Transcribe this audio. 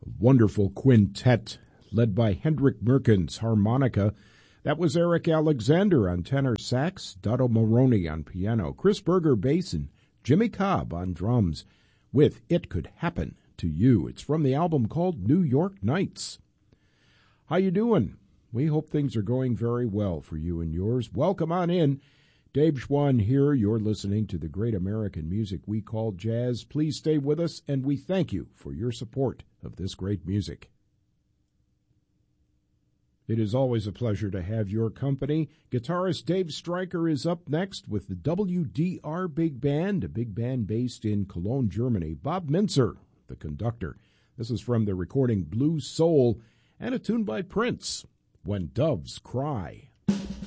Wonderful quintet led by Hendrik Merkens, harmonica. That was Eric Alexander on tenor sax, Dotto Maroney on piano, Chris Berger bass, and Jimmy Cobb on drums with It Could Happen to You. It's from the album called New York Nights. How you doing? We hope things are going very well for you and yours. Welcome on in. Dave Schwann here. You're listening to the great American music we call jazz. Please stay with us, and we thank you for your support of this great music. It is always a pleasure to have your company. Guitarist Dave Stryker is up next with the WDR Big Band, a big band based in Cologne, Germany. Bob Mintzer, the conductor. This is from the recording Blue Soul and a tune by Prince, When Doves Cry.